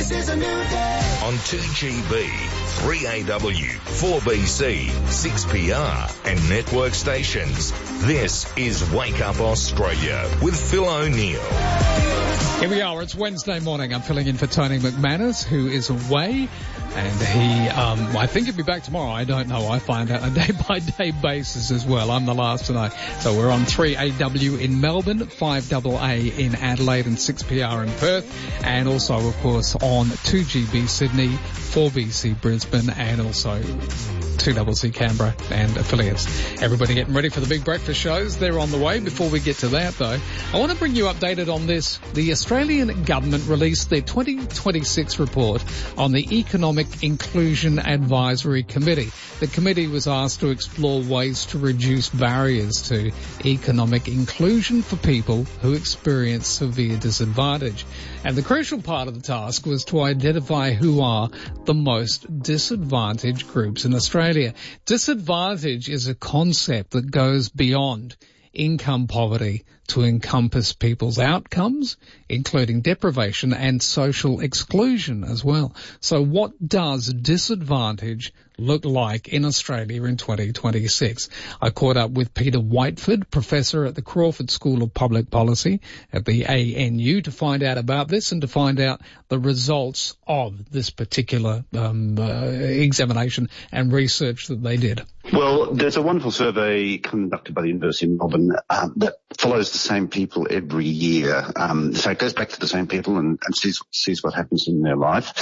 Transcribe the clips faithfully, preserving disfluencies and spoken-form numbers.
This is a new day. On two G B, three A W, four B C, six P R and network stations. This is Wake Up Australia with Phil O'Neill. Here we are. It's Wednesday morning. I'm filling in for Tony McManus, who is away. And he, um, I think he'll be back tomorrow. I don't know. I find out on a day-by-day basis as well. I'm the last to know. So we're on three A W in Melbourne, five A A in Adelaide and six P R in Perth. And also, of course, on two G B Sydney, four B C Brisbane and also two C C Canberra and affiliates. Everybody getting ready for the big breakfast shows. They're on the way. Before we get to that, though, I want to bring you updated on this. The Australian government released their twenty twenty-six report on the Economic Inclusion Advisory Committee. The committee was asked to explore ways to reduce barriers to economic inclusion for people who experience severe disadvantage. And the crucial part of the task was to identify who are the most disadvantaged groups in Australia. Disadvantage is a concept that goes beyond income poverty to encompass people's outcomes, including deprivation and social exclusion as well. So what does disadvantage look like in Australia in twenty twenty-six? I caught up with Peter Whiteford, professor at the Crawford School of Public Policy at the A N U, to find out about this and to find out the results of this particular um, uh, examination and research that they did. Well, there's a wonderful survey conducted by the University of Melbourne um, that follows the same people every year. Um, so it goes back to the same people and, and sees, sees what happens in their life.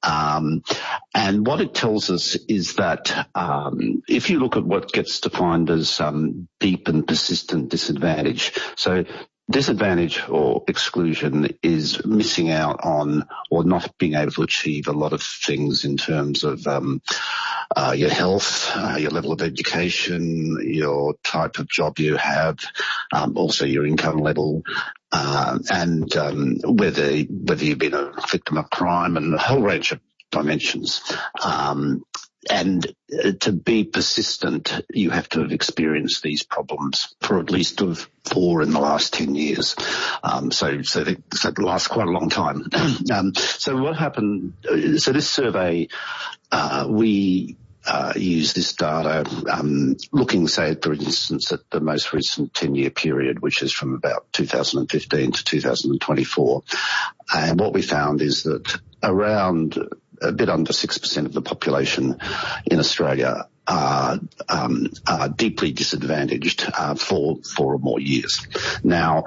Um, and what it tells us is that um, if you look at what gets defined as um, deep and persistent disadvantage, so disadvantage or exclusion is missing out on or not being able to achieve a lot of things in terms of um, uh, your health, uh, your level of education, your type of job you have, um, also your income level, uh, and um, whether whether you've been a victim of crime, and a whole range of dimensions. Um, And to be persistent, you have to have experienced these problems for at least of four in the last ten years. Um, so, so they, so it lasts quite a long time. um, so what happened? So this survey, uh, we uh, use this data, um, looking, say, for instance, at the most recent ten-year period, which is from about two thousand fifteen to two thousand twenty-four. And what we found is that around a bit under six percent of the population in Australia are, um, are deeply disadvantaged uh, for four or more years. Now,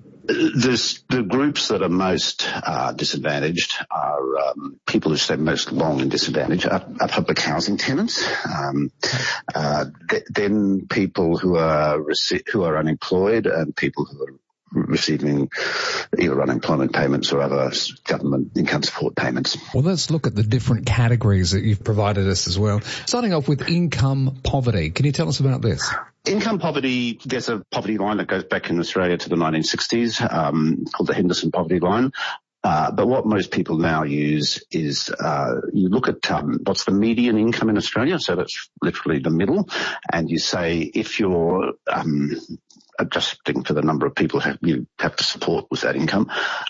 there's the groups that are most uh, disadvantaged are um, people who stay most long in disadvantage are, are public housing tenants, um, uh, th- then people who are rece- who are unemployed, and people who are receiving either unemployment payments or other government income support payments. Well, let's look at the different categories that you've provided us as well. Starting off with income poverty. Can you tell us about this? Income poverty, there's a poverty line that goes back in Australia to the nineteen sixties, um, called the Henderson Poverty Line. Uh, but what most people now use is, uh, you look at, um, what's the median income in Australia. So that's literally the middle. And you say, if you're, um, adjusting for the number of people have, you have to support with that income,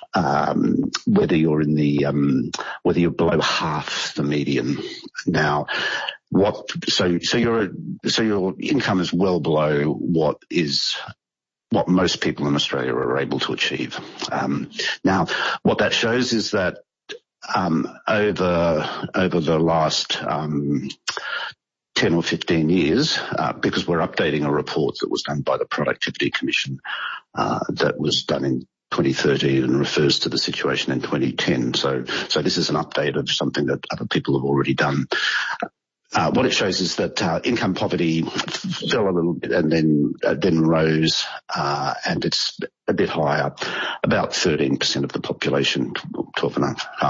um, whether you're in the, um, whether you're below half the median. Now, what, so, so your, so your income is well below what is, what most people in Australia are able to achieve. Um, now, what that shows is that, um, over, over the last, um, ten or fifteen years, uh, because we're updating a report that was done by the Productivity Commission, uh, that was done in twenty thirteen and refers to the situation in twenty ten. So, so this is an update of something that other people have already done. Uh, what it shows is that uh, income poverty fell a little bit and then uh, then rose, uh, and it's a bit higher, about thirteen percent of the population, twelve and a half